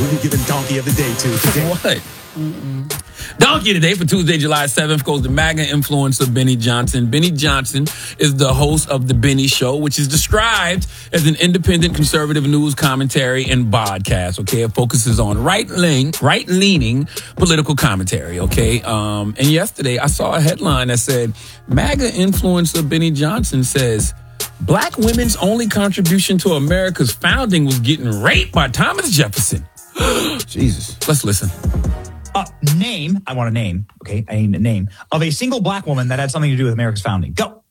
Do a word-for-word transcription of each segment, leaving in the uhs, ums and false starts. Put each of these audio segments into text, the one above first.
Who are we giving Donkey of the Day to today? What? Mm-mm. Donkey today for Tuesday, July seventh goes the MAGA influencer Benny Johnson. Benny Johnson is the host of The Benny Show, which is described as an independent conservative news commentary and podcast. Okay, it focuses on right-leaning, right-leaning political commentary. Okay, um, and yesterday I saw a headline that said MAGA influencer Benny Johnson says black women's only contribution to America's founding was getting raped by Thomas Jefferson. Jesus, let's listen. Uh, name, I want a name, okay, I need a name, of a single black woman that had something to do with America's founding. Go.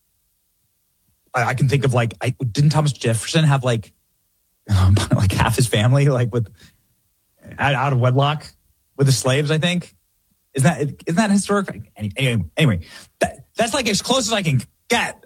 I, I can think of like, I, didn't Thomas Jefferson have like, um, like half his family, like with, out, out of wedlock with the slaves, I think? Isn't that, isn't that historic? Anyway, anyway that, that's like as close as I can get.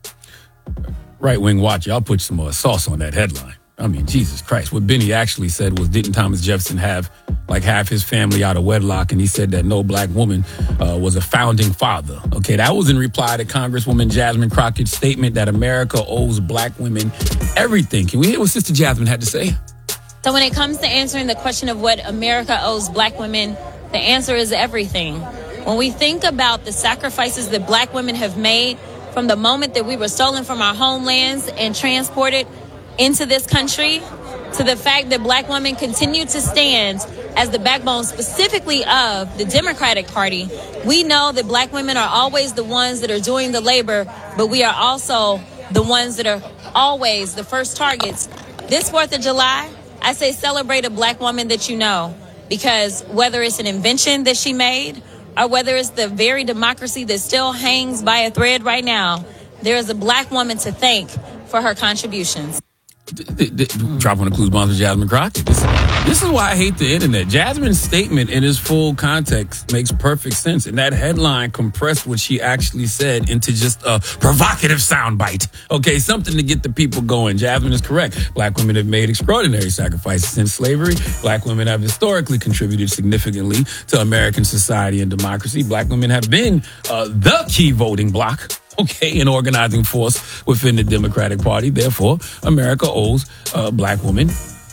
Right wing watch, y'all put some more sauce on that headline. I mean, Jesus Christ. What Benny actually said was, didn't Thomas Jefferson have like half his family out of wedlock? And he said that no black woman uh, was a founding father. Okay, that was in reply to Congresswoman Jasmine Crockett's statement that America owes black women everything. Can we hear what Sister Jasmine had to say? So when it comes to answering the question of what America owes black women, the answer is everything. When we think about the sacrifices that black women have made from the moment that we were stolen from our homelands and transported into this country, to the fact that black women continue to stand as the backbone specifically of the Democratic Party, we know that black women are always the ones that are doing the labor, but we are also the ones that are always the first targets. This fourth of July, I say celebrate a black woman that you know, because whether it's an invention that she made or whether it's the very democracy that still hangs by a thread right now, there is a black woman to thank for her contributions. Drop on the clues bombs with Jasmine Crockett. This, this is why I hate the internet. Jasmine's statement in its full context makes perfect sense. And that headline compressed what she actually said into just a provocative soundbite. Okay, something to get the people going. Jasmine is correct. Black women have made extraordinary sacrifices since slavery. Black women have historically contributed significantly to American society and democracy. Black women have been uh, the key voting bloc. Okay, an organizing force within the Democratic Party. Therefore, America owes uh, black women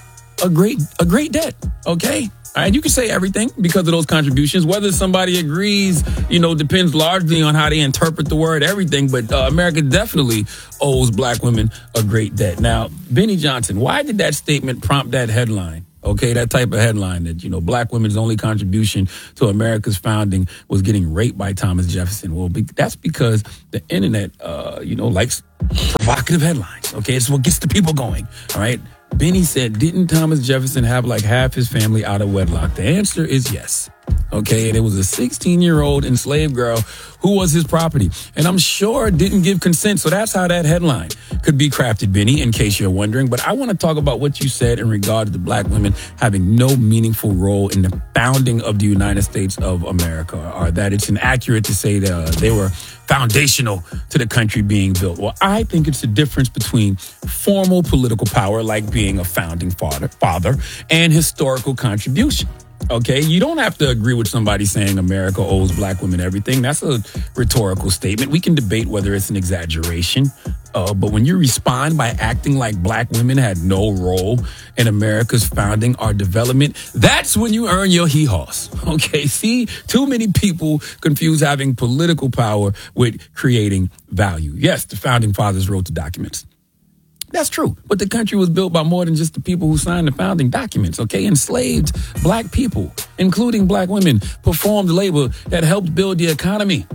a great a great debt. Okay? All right, you can say everything because of those contributions. Whether somebody agrees, you know, depends largely on how they interpret the word everything. But uh, America definitely owes black women a great debt. Now, Benny Johnson, why did that statement prompt that headline? Okay, that type of headline that, you know, black women's only contribution to America's founding was getting raped by Thomas Jefferson. Well, be, that's because the internet, uh, you know, likes provocative headlines. Okay, it's what gets the people going. All right. Benny said, didn't Thomas Jefferson have like half his family out of wedlock? The answer is yes. Okay, and it was a sixteen-year-old enslaved girl who was his property. And I'm sure didn't give consent. So that's how that headline could be crafted, Benny, in case you're wondering. But I want to talk about what you said in regard to the black women having no meaningful role in the founding of the United States of America, or that it's inaccurate to say that uh, they were foundational to the country being built. Well, I think it's the difference between formal political power, like being a founding father, father and historical contribution. Okay, you don't have to agree with somebody saying America owes black women everything. That's a rhetorical statement. We can debate whether it's an exaggeration. Uh, but when you respond by acting like black women had no role in America's founding or development, that's when you earn your hee-haws. Okay, see, too many people confuse having political power with creating value. Yes, the founding fathers wrote the documents. That's true. But the country was built by more than just the people who signed the founding documents, okay? Enslaved black people, including black women, performed labor that helped build the economy,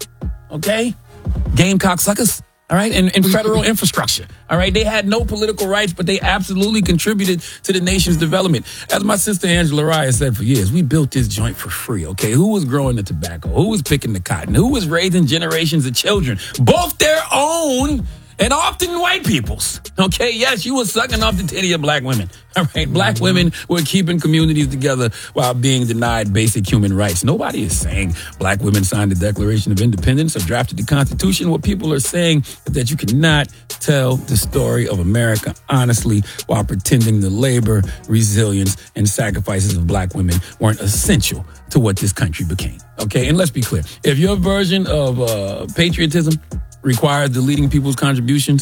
okay? Gamecock suckers, all right? And, and federal infrastructure, all right? They had no political rights, but they absolutely contributed to the nation's development. As my sister Angela Raya said for years, we built this joint for free, okay? Who was growing the tobacco? Who was picking the cotton? Who was raising generations of children? Both their own and often white people's. Okay, yes, you were sucking off the titty of black women. All right, black women were keeping communities together while being denied basic human rights. Nobody is saying black women signed the Declaration of Independence or drafted the Constitution. What people are saying is that you cannot tell the story of America honestly while pretending the labor, resilience, and sacrifices of black women weren't essential to what this country became. Okay, and let's be clear. If your version of uh, patriotism requires deleting people's contributions,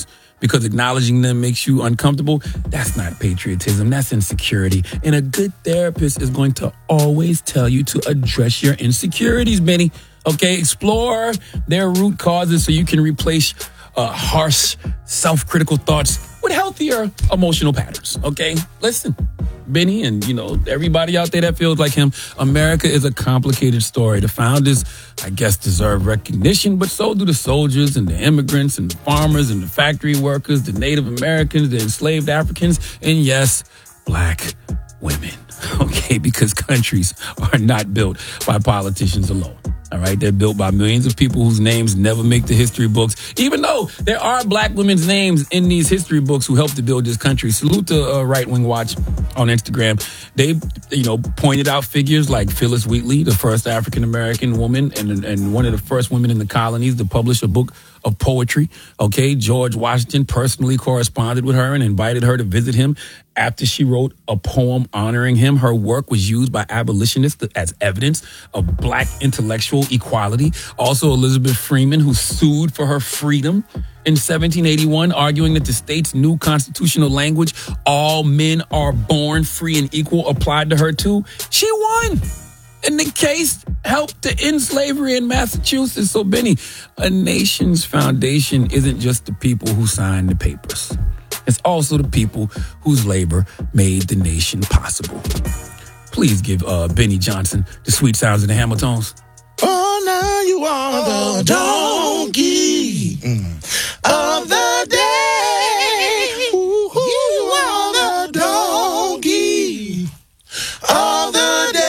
because acknowledging them makes you uncomfortable, that's not patriotism. That's insecurity. And a good therapist is going to always tell you to address your insecurities, Benny. Okay, explore their root causes so you can replace uh, harsh, self-critical thoughts with healthier emotional patterns. Okay, listen. Benny and, you know, everybody out there that feels like him, America is a complicated story. The founders, I guess, deserve recognition, but so do the soldiers and the immigrants and the farmers and the factory workers, the Native Americans, the enslaved Africans, and yes, black women. Okay, because countries are not built by politicians alone. All right, they're built by millions of people whose names never make the history books, even though there are black women's names in these history books who helped to build this country. Salute to uh, Right Wing Watch on Instagram. They, you know, pointed out figures like Phyllis Wheatley, the first African-American woman and, and one of the first women in the colonies to publish a book of poetry. Okay, George Washington personally corresponded with her and invited her to visit him after she wrote a poem honoring him. Her work was used by abolitionists as evidence of black intellectual equality. Also, Elizabeth Freeman, who sued for her freedom in seventeen eighty-one, arguing that the state's new constitutional language, all men are born free and equal, applied to her too. She won. And the case helped to end slavery in Massachusetts. So, Benny, a nation's foundation isn't just the people who signed the papers. It's also the people whose labor made the nation possible. Please give uh, Benny Johnson the sweet sounds of the Hamiltons. Oh, now you are the donkey of the day. Ooh, you are the donkey of the day.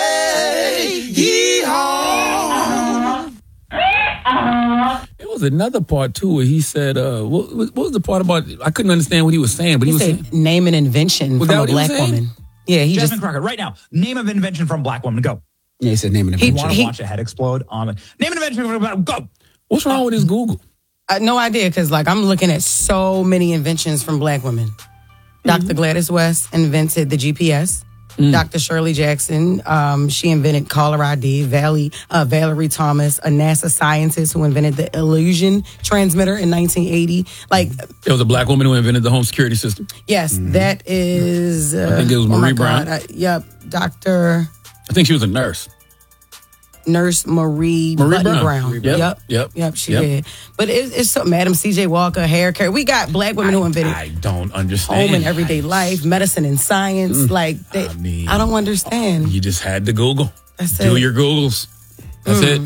Yee-haw. There was another part, too, where he said, uh, what, what was the part about, I couldn't understand what he was saying, but he, He was said, saying, name an invention Was from that a what he was black saying? woman. Yeah, he Jasmine just. Crockett, right now, name of invention from black woman. Go. Yeah, he said name an You invention. want to He- watch a head explode on it. Name an invention from black woman. Go. what's wrong with his Google? Uh, no idea, because like I'm looking at so many inventions from black women. Doctor Gladys West invented the G P S. Doctor Shirley Jackson, um, she invented caller I D. Valley, uh, Valerie Thomas, a NASA scientist who invented the illusion transmitter in nineteen eighty. Like, There was a black woman who invented the home security system. yes, that is. Uh, I think it was oh my Marie God, Brown. I- yep, Doctor I think she was a nurse. Nurse Marie, Marie Button Brown. Brown. Marie Brown. Yep, Yep. yep, she Yep. did. But it, it's so, Madam C J Walker, hair care. We got black women who invented I don't understand. home and everyday life, medicine and science. Like, they, I I, mean- don't understand. You just had to Google. That's Do it. your Googles. That's it.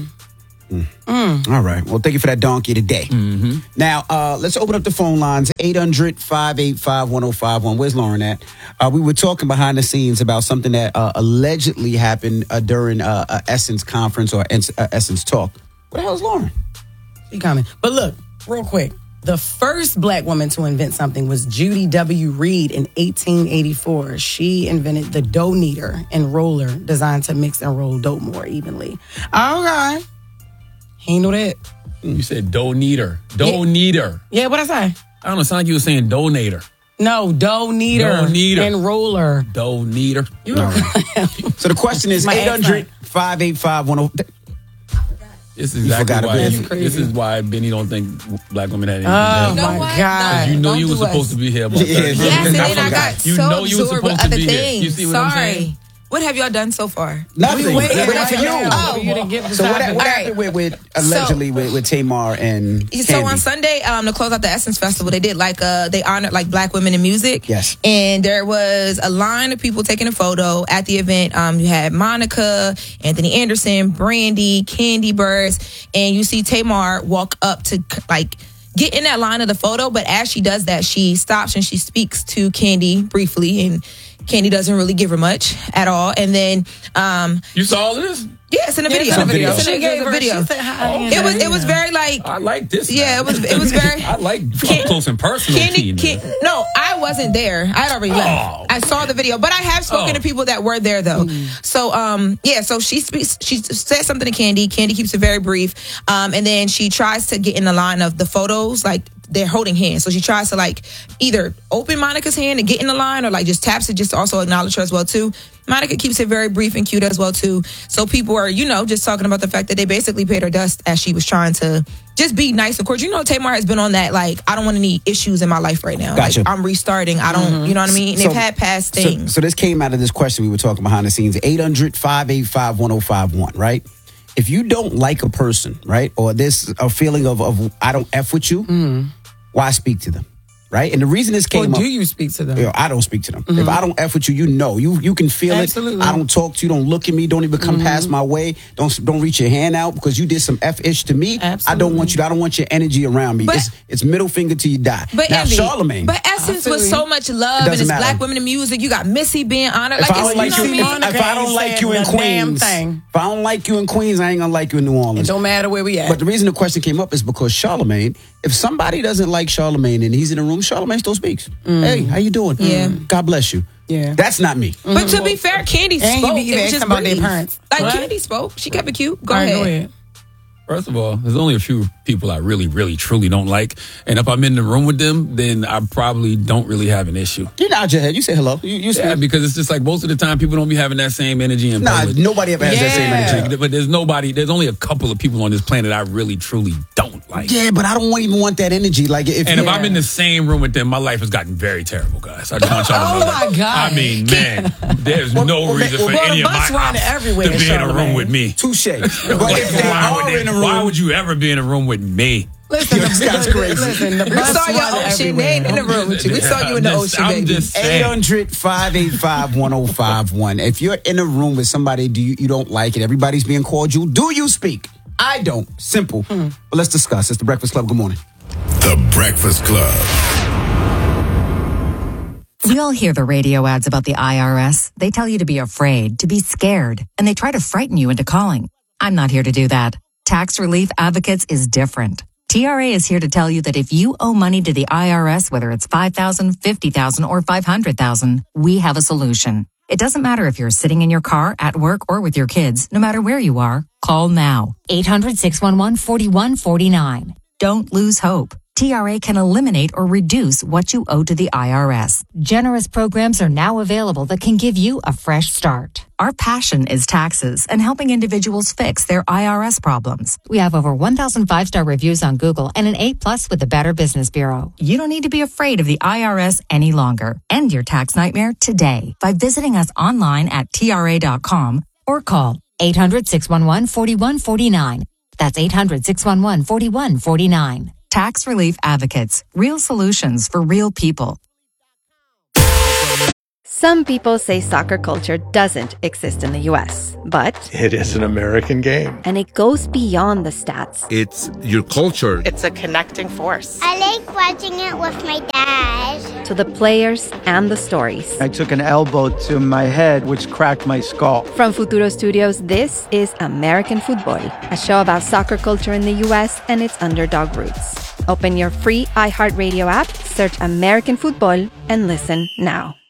All right. Well, thank you for that donkey today. Mm-hmm. Now, uh, let's open up the phone lines. eight hundred, five eight five, one oh five one. Where's Lauren at? Uh, we were talking behind the scenes about something that uh, allegedly happened uh, during uh, a Essence conference or uh, Essence talk. What the hell is Lauren? She coming. But look, real quick. The first black woman to invent something was Judy W. Reed in eighteen eighty-four. She invented the dough kneader and roller designed to mix and roll dough more evenly. Okay. He ain't know that. You said donator. Yeah. Donator. Yeah, what'd I say? I don't know. It sounded like you were saying donator. No, dough kneader, Dough kneader. and roller. Donator. So the question is My eight hundred, five eight five, one oh five. This is You exactly forgot why. about You, it. this is why Benny don't think black women had anything. Oh, to do. my what? God. You know Don't you were do us. supposed to be here. About Yeah, thirty yeah. Yes, and minutes. then I got You so know you were absorbed supposed with to other be here. things. You see what Sorry. I'm saying? What have y'all done so far? Nothing. We waiting Waiting right for you. now Oh. for you to get the So what, topic. what All happened right. with, with allegedly with, with Tamar and So Candy? on Sunday, um, to close out the Essence Festival, they did like uh, they honored like black women in music. Yes. And there was a line of people taking a photo at the event. Um, you had Monica, Anthony Anderson, Brandy, Candy Burrs, and you see Tamar walk up to like get in that line of the photo. But as she does that, she stops and she speaks to Candy briefly, and Candy doesn't really give her much at all. And then, um, You saw all of this? yeah, it's in the video. it's in the video. It's in She the- gave it's in her, the video. she said hi. It was it was very like I like this. Yeah, now. it was- it was very- I like up Can- close and personal. Candy, Teen. Can, no, I wasn't there. I had already left. Oh. I saw the video, but I have spoken Oh. to people that were there though. So, um, yeah. So she speaks. She says something to Candy. Candy keeps it very brief, um, and then she tries to get in the line of the photos, like they're holding hands. So she tries to like either open Monica's hand and get in the line, or like just taps it just to also acknowledge her as well too. Monica keeps it very brief and cute as well too. So people are, you know, just talking about the fact that they basically paid her dust as she was trying to just be nice. Of course, you know Tamar has been on that. Like, I don't want any issues in my life right now. Gotcha. Like, I'm restarting. I don't. You know what I mean? And So- they've had past So, things. so this came out of this question we were talking behind the scenes. eight hundred, five eight five, one oh five one, right? If you don't like a person, right, or there's a feeling of, of I don't F with you, why speak to them, right? And the reason this Or came do up, you speak to them? you know, I don't speak to them. If I don't F with you, you know, you you can feel Absolutely. it. I don't talk to you, don't look at me, don't even come past my way, don't don't reach your hand out because you did some F ish to me. I don't Absolutely. want you. I don't want your energy around me. But- it's it's middle finger till you die. But now, Envy, Charlemagne. but Essence I feel was you. so much love, It and doesn't it's matter. black women in music. You got Missy being honored. If Like, I don't it's, like you you, know what I mean? if I don't like you in the damn Queens, thing. if I don't like you in Queens, I ain't gonna like you in New It Orleans. don't matter where we at. But the reason the question came up is because Charlemagne, if somebody doesn't like Charlemagne and he's in the room, Charlemagne still speaks. Hey, how you doing? Yeah. God bless you. Yeah. That's not me. But to be fair, Candy And he spoke. be even It was asking just about their brief. parents. Like, What? Candy spoke. She kept it cute. Go All right, ahead. go ahead. First of all, there's only a few people I really, really, truly don't like. And if I'm in the room with them, then I probably don't really have an issue. You nod your head. You say hello. You, you Yeah, say, because it's just like most of the time people don't be having that same energy in nah, public. nobody ever has that same Yeah. energy. But there's nobody, there's only a couple of people on this planet I really, truly don't like. Yeah, but I don't want, even want that energy. Like if And you, if I'm in the same room with them, my life has gotten very terrible, guys. I just want y'all to Oh know my that. God. I mean, man, there's Well, no well, reason well, for well, any the of my bus running ops everywhere, to be in a room Charlemagne. with me. touche. But if they why, are would they- in a room, why would you ever be in a room with me? Listen, This guy's crazy. Listen, the We bus saw your run ocean. They ain't in the room with you. We saw you in the I'm just- ocean, I'm baby. just eight saying. hundred, five eight five, one oh five one. If you're in a room with somebody do you, you don't like it, everybody's being cordial, do you speak? I don't. Simple. But let's discuss. It's the Breakfast Club. Good morning. The Breakfast Club. We all hear the radio ads about the I R S. They tell you to be afraid, to be scared, and they try to frighten you into calling. I'm not here to do that. Tax Relief Advocates is different. T R A is here to tell you that if you owe money to the I R S, whether it's five thousand dollars, fifty thousand dollars, or five hundred thousand dollars, we have a solution. It doesn't matter if you're sitting in your car, at work, or with your kids. No matter where you are, call now. eight hundred, six one one, four one four nine. Don't lose hope. T R A can eliminate or reduce what you owe to the I R S. Generous programs are now available that can give you a fresh start. Our passion is taxes and helping individuals fix their I R S problems. We have over one thousand five-star reviews on Google and an A plus with the Better Business Bureau. You don't need to be afraid of the I R S any longer. End your tax nightmare today by visiting us online at T R A dot com or call eight hundred, six one one, four one four nine. That's eight hundred, six one one, four one four nine. Tax Relief Advocates. Real solutions for real people. Some people say soccer culture doesn't exist in the U S, but it is an American game. and it goes beyond the stats. It's your culture. It's a connecting force. I like watching it with my dad. To the players and the stories. I took an elbow to my head, which cracked my skull. From Futuro Studios, this is American Football, a show about soccer culture in the U S and its underdog roots. Open your free iHeartRadio app, search American Football, and listen now.